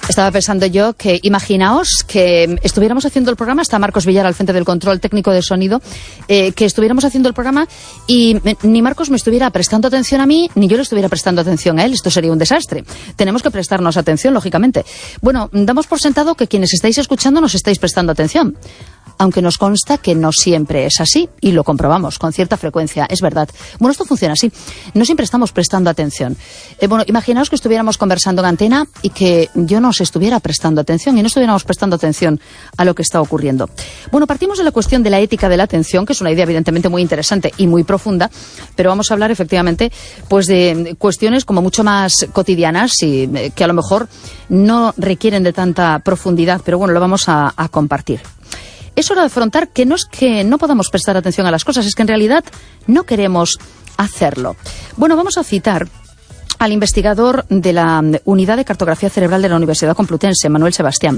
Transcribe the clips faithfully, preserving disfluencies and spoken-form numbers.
Estaba pensando yo que, imaginaos que estuviéramos haciendo el programa, está Marcos Villar al frente del control técnico de sonido, eh, que estuviéramos haciendo el programa y me, ni Marcos me estuviera prestando atención a mí, ni yo le estuviera prestando atención a él. Esto sería un desastre. Tenemos que prestarnos atención, lógicamente. Bueno, damos por sentado que quienes estáis escuchando nos estáis prestando atención. Aunque nos consta que no siempre es así, y lo comprobamos con cierta frecuencia, es verdad. Bueno, esto funciona así. No siempre estamos prestando atención. Eh, bueno, imaginaos que estuviéramos conversando en antena y que yo no os estuviera prestando atención y no estuviéramos prestando atención a lo que está ocurriendo. Bueno, partimos de la cuestión de la ética de la atención, que es una idea evidentemente muy interesante y muy profunda, pero vamos a hablar efectivamente pues de cuestiones como mucho más cotidianas y eh, que a lo mejor no requieren de tanta profundidad, pero bueno, lo vamos a, a compartir. Es hora de afrontar que no es que no podamos prestar atención a las cosas, es que en realidad no queremos hacerlo. Bueno, vamos a citar al investigador de la Unidad de Cartografía Cerebral de la Universidad Complutense, Manuel Sebastián.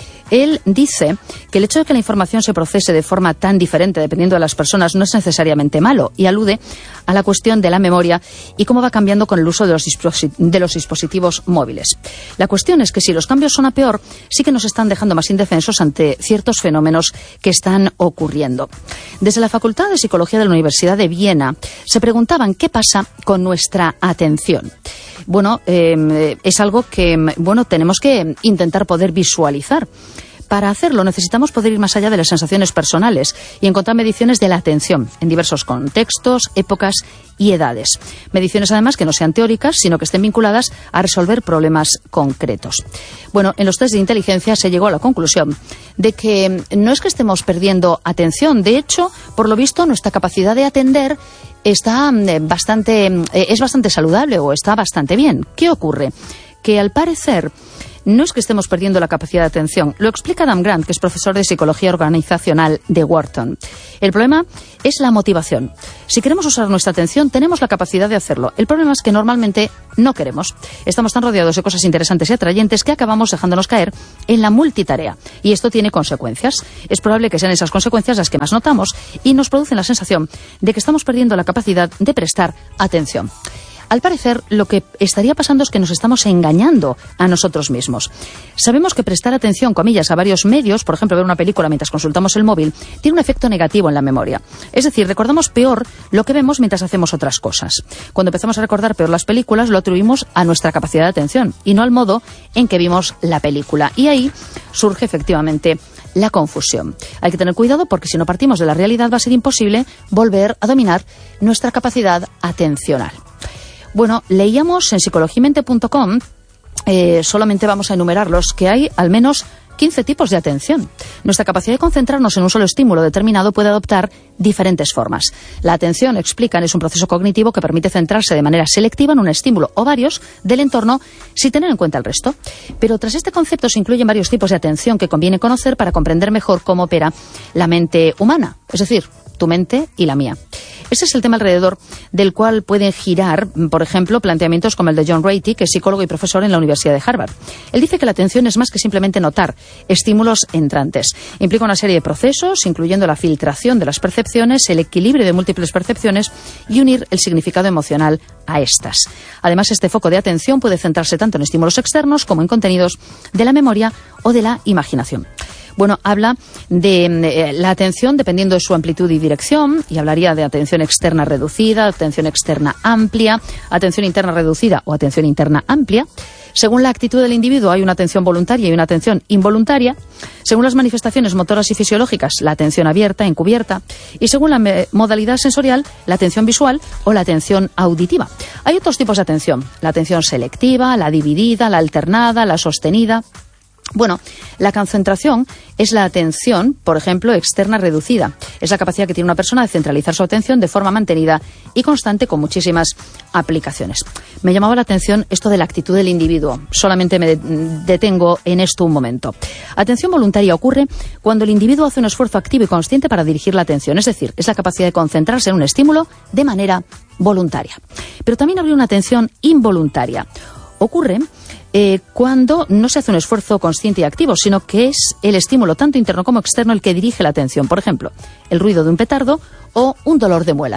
Él dice que el hecho de que la información se procese de forma tan diferente dependiendo de las personas no es necesariamente malo, y alude a la cuestión de la memoria y cómo va cambiando con el uso de los, disposit- de los dispositivos móviles. La cuestión es que si los cambios son a peor, sí que nos están dejando más indefensos ante ciertos fenómenos que están ocurriendo. Desde la Facultad de Psicología de la Universidad de Viena se preguntaban qué pasa con nuestra atención. Bueno, eh, es algo que bueno tenemos que intentar poder visualizar. Para hacerlo necesitamos poder ir más allá de las sensaciones personales y encontrar mediciones de la atención en diversos contextos, épocas y edades. Mediciones además que no sean teóricas, sino que estén vinculadas a resolver problemas concretos. Bueno, en los test de inteligencia se llegó a la conclusión de que no es que estemos perdiendo atención. De hecho, por lo visto, nuestra capacidad de atender está bastante, es bastante saludable o está bastante bien. ¿Qué ocurre? Que al parecer no es que estemos perdiendo la capacidad de atención. Lo explica Adam Grant, que es profesor de Psicología Organizacional de Wharton. El problema es la motivación. Si queremos usar nuestra atención, tenemos la capacidad de hacerlo. El problema es que normalmente no queremos. Estamos tan rodeados de cosas interesantes y atrayentes que acabamos dejándonos caer en la multitarea. Y esto tiene consecuencias. Es probable que sean esas consecuencias las que más notamos y nos producen la sensación de que estamos perdiendo la capacidad de prestar atención. Al parecer, lo que estaría pasando es que nos estamos engañando a nosotros mismos. Sabemos que prestar atención, comillas, a varios medios, por ejemplo, ver una película mientras consultamos el móvil, tiene un efecto negativo en la memoria. Es decir, recordamos peor lo que vemos mientras hacemos otras cosas. Cuando empezamos a recordar peor las películas, lo atribuimos a nuestra capacidad de atención y no al modo en que vimos la película. Y ahí surge efectivamente la confusión. Hay que tener cuidado porque si no partimos de la realidad va a ser imposible volver a dominar nuestra capacidad atencional. Bueno, leíamos en psicologimente punto com, eh, solamente vamos a enumerarlos, que hay al menos quince tipos de atención. Nuestra capacidad de concentrarnos en un solo estímulo determinado puede adoptar diferentes formas. La atención, explican, es un proceso cognitivo que permite centrarse de manera selectiva en un estímulo o varios del entorno sin tener en cuenta el resto. Pero tras este concepto se incluyen varios tipos de atención que conviene conocer para comprender mejor cómo opera la mente humana, es decir, tu mente y la mía. Ese es el tema alrededor del cual pueden girar, por ejemplo, planteamientos como el de John Ratey, que es psicólogo y profesor en la Universidad de Harvard. Él dice que la atención es más que simplemente notar estímulos entrantes. Implica una serie de procesos, incluyendo la filtración de las percepciones, el equilibrio de múltiples percepciones y unir el significado emocional a estas. Además, este foco de atención puede centrarse tanto en estímulos externos como en contenidos de la memoria o de la imaginación. Bueno, habla de eh, la atención dependiendo de su amplitud y dirección, y hablaría de atención externa reducida, atención externa amplia, atención interna reducida o atención interna amplia. Según la actitud del individuo hay una atención voluntaria y una atención involuntaria. Según las manifestaciones motoras y fisiológicas, la atención abierta, encubierta. Y según la me- modalidad sensorial, la atención visual o la atención auditiva. Hay otros tipos de atención. La atención selectiva, la dividida, la alternada, la sostenida. Bueno, la concentración es la atención, por ejemplo, externa reducida. Es la capacidad que tiene una persona de centralizar su atención de forma mantenida y constante con muchísimas aplicaciones. Me llamaba la atención esto de la actitud del individuo. Solamente me detengo en esto un momento. Atención voluntaria ocurre cuando el individuo hace un esfuerzo activo y consciente para dirigir la atención. Es decir, es la capacidad de concentrarse en un estímulo de manera voluntaria. Pero también habría una atención involuntaria. Ocurre Eh, cuando no se hace un esfuerzo consciente y activo, sino que es el estímulo tanto interno como externo el que dirige la atención. Por ejemplo, el ruido de un petardo o un dolor de muelas.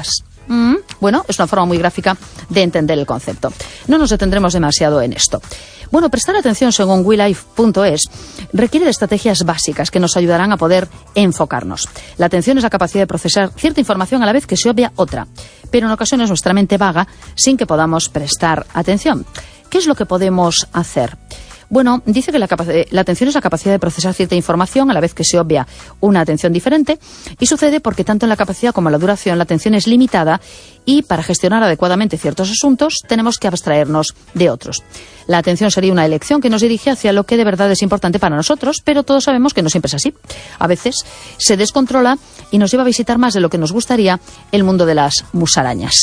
Mm, bueno, es una forma muy gráfica de entender el concepto. No nos detendremos demasiado en esto. Bueno, prestar atención, según we life punto es, requiere de estrategias básicas que nos ayudarán a poder enfocarnos. La atención es la capacidad de procesar cierta información a la vez que se obvia otra, pero en ocasiones nuestra mente vaga sin que podamos prestar atención. ¿Qué es lo que podemos hacer? Bueno, dice que la, la atención es la capacidad de procesar cierta información a la vez que se obvia una atención diferente, y sucede porque tanto en la capacidad como en la duración la atención es limitada, y para gestionar adecuadamente ciertos asuntos tenemos que abstraernos de otros. La atención sería una elección que nos dirige hacia lo que de verdad es importante para nosotros, pero todos sabemos que no siempre es así. A veces se descontrola y nos lleva a visitar más de lo que nos gustaría el mundo de las musarañas.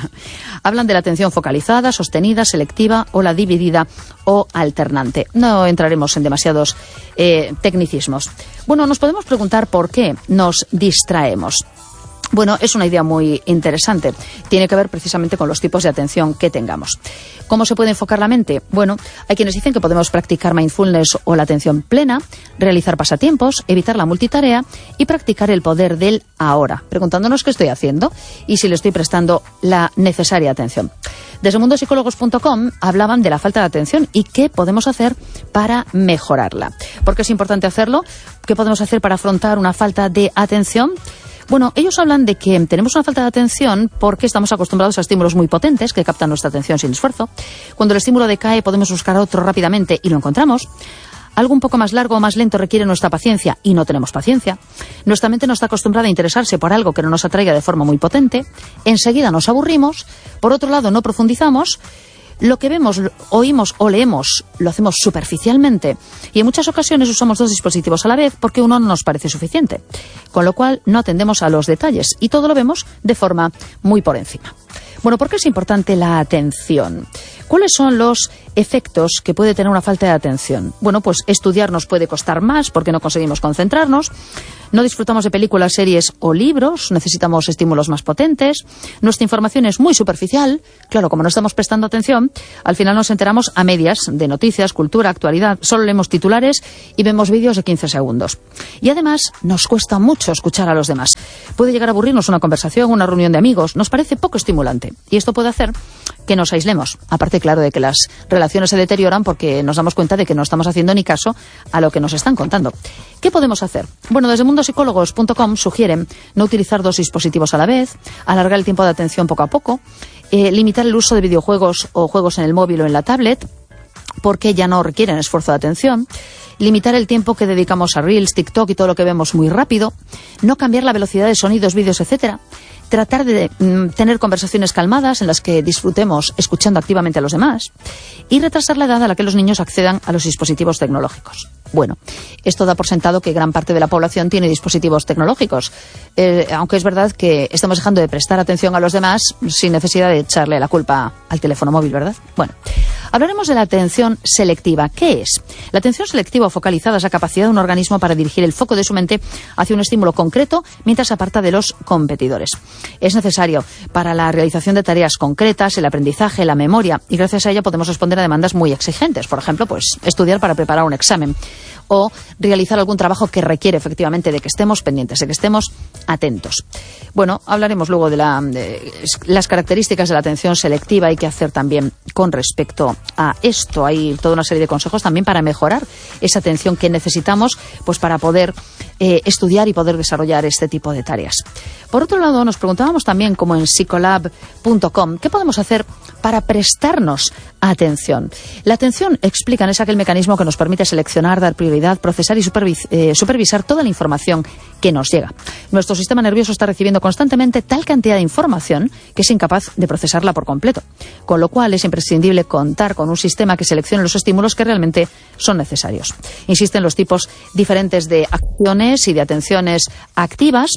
Hablan de la atención focalizada, sostenida, selectiva o la dividida o alternante. No entraremos en demasiados eh, tecnicismos. Bueno, nos podemos preguntar por qué nos distraemos. Bueno, es una idea muy interesante. Tiene que ver precisamente con los tipos de atención que tengamos. ¿Cómo se puede enfocar la mente? Bueno, hay quienes dicen que podemos practicar mindfulness o la atención plena, realizar pasatiempos, evitar la multitarea y practicar el poder del ahora, preguntándonos qué estoy haciendo y si le estoy prestando la necesaria atención. Desde mundo psicólogos punto com hablaban de la falta de atención y qué podemos hacer para mejorarla. ¿Por qué es importante hacerlo? ¿Qué podemos hacer para afrontar una falta de atención? Bueno, ellos hablan de que tenemos una falta de atención porque estamos acostumbrados a estímulos muy potentes que captan nuestra atención sin esfuerzo. Cuando el estímulo decae podemos buscar otro rápidamente y lo encontramos. Algo un poco más largo o más lento requiere nuestra paciencia y no tenemos paciencia. Nuestra mente no está acostumbrada a interesarse por algo que no nos atraiga de forma muy potente. Enseguida nos aburrimos. Por otro lado, no profundizamos. Lo que vemos, oímos o leemos lo hacemos superficialmente y en muchas ocasiones usamos dos dispositivos a la vez porque uno no nos parece suficiente, con lo cual no atendemos a los detalles y todo lo vemos de forma muy por encima. Bueno, ¿por qué es importante la atención? ¿Cuáles son los efectos que puede tener una falta de atención? Bueno, pues estudiar nos puede costar más porque no conseguimos concentrarnos, no disfrutamos de películas, series o libros, necesitamos estímulos más potentes, nuestra información es muy superficial, claro, como no estamos prestando atención, al final nos enteramos a medias de noticias, cultura, actualidad, solo leemos titulares y vemos vídeos de quince segundos. Y además nos cuesta mucho escuchar a los demás. Puede llegar a aburrirnos una conversación, una reunión de amigos, nos parece poco estimulante y esto puede hacer que nos aislemos. Aparte, claro, de que las relaciones se deterioran porque nos damos cuenta de que no estamos haciendo ni caso a lo que nos están contando. ¿Qué podemos hacer? Bueno, desde mundo psicólogos punto com sugieren no utilizar dos dispositivos a la vez, alargar el tiempo de atención poco a poco, eh, limitar el uso de videojuegos o juegos en el móvil o en la tablet, porque ya no requieren esfuerzo de atención, limitar el tiempo que dedicamos a Reels, TikTok y todo lo que vemos muy rápido, no cambiar la velocidad de sonidos, vídeos, etcétera, tratar de mm, tener conversaciones calmadas en las que disfrutemos escuchando activamente a los demás y retrasar la edad a la que los niños accedan a los dispositivos tecnológicos. Bueno, esto da por sentado que gran parte de la población tiene dispositivos tecnológicos, eh, aunque es verdad que estamos dejando de prestar atención a los demás sin necesidad de echarle la culpa al teléfono móvil, ¿verdad? Bueno, hablaremos de la atención selectiva. ¿Qué es? La atención selectiva o focalizada es la capacidad de un organismo para dirigir el foco de su mente hacia un estímulo concreto mientras aparta de los competidores. Es necesario para la realización de tareas concretas, el aprendizaje, la memoria, y gracias a ella podemos responder a demandas muy exigentes. Por ejemplo, pues estudiar para preparar un examen o realizar algún trabajo que requiere efectivamente de que estemos pendientes, de que estemos atentos. Bueno, hablaremos luego de, la, de las características de la atención selectiva y qué hacer también con respecto a esto. Hay toda una serie de consejos también para mejorar esa atención que necesitamos pues para poder eh, estudiar y poder desarrollar este tipo de tareas. Por otro lado, nos preguntábamos también, como en psicolab punto com, ¿qué podemos hacer para prestarnos atención? La atención, explican, es aquel mecanismo que nos permite seleccionar, dar prioridad, procesar y supervis- eh, supervisar toda la información que nos llega. Nuestro sistema nervioso está recibiendo constantemente tal cantidad de información que es incapaz de procesarla por completo, con lo cual es imprescindible contar con un sistema que seleccione los estímulos que realmente son necesarios. Insisten los tipos diferentes de acciones y de atenciones activas.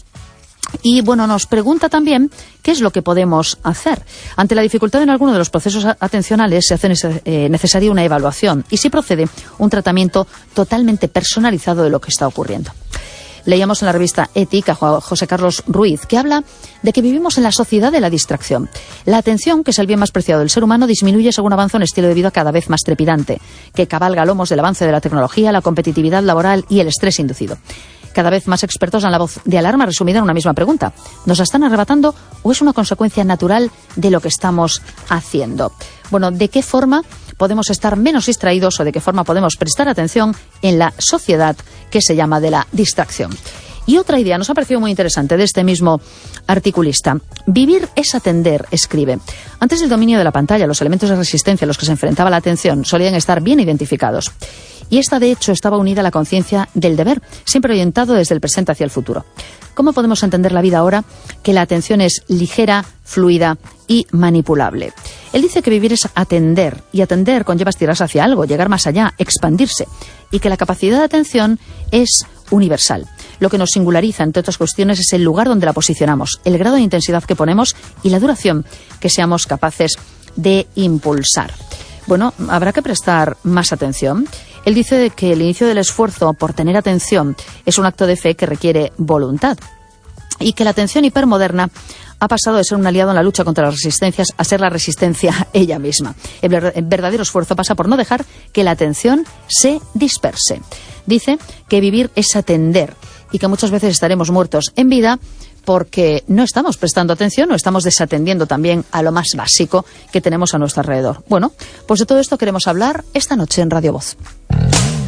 Y bueno, nos pregunta también qué es lo que podemos hacer. Ante la dificultad en alguno de los procesos atencionales se hace eh, necesaria una evaluación y si procede un tratamiento totalmente personalizado de lo que está ocurriendo. Leíamos en la revista Ética a José Carlos Ruiz, que habla de que vivimos en la sociedad de la distracción. La atención, que es el bien más preciado del ser humano, disminuye según avanza un estilo de vida cada vez más trepidante, que cabalga a lomos del avance de la tecnología, la competitividad laboral y el estrés inducido. Cada vez más expertos dan la voz de alarma resumida en una misma pregunta. ¿Nos la están arrebatando o es una consecuencia natural de lo que estamos haciendo? Bueno, ¿de qué forma podemos estar menos distraídos o de qué forma podemos prestar atención en la sociedad que se llama de la distracción? Y otra idea nos ha parecido muy interesante de este mismo articulista. Vivir es atender, escribe. Antes del dominio de la pantalla, los elementos de resistencia a los que se enfrentaba la atención solían estar bien identificados. Y esta, de hecho, estaba unida a la conciencia del deber, siempre orientado desde el presente hacia el futuro. ¿Cómo podemos entender la vida ahora que la atención es ligera, fluida y manipulable? Él dice que vivir es atender, y atender conlleva estirarse hacia algo, llegar más allá, expandirse, y que la capacidad de atención es universal. Lo que nos singulariza, entre otras cuestiones, es el lugar donde la posicionamos, el grado de intensidad que ponemos y la duración que seamos capaces de impulsar. Bueno, habrá que prestar más atención. Él dice que el inicio del esfuerzo por tener atención es un acto de fe que requiere voluntad y que la atención hipermoderna ha pasado de ser un aliado en la lucha contra las resistencias a ser la resistencia ella misma. El verdadero esfuerzo pasa por no dejar que la atención se disperse. Dice que vivir es atender y que muchas veces estaremos muertos en vida porque no estamos prestando atención o estamos desatendiendo también a lo más básico que tenemos a nuestro alrededor. Bueno, pues de todo esto queremos hablar esta noche en Radio Voz.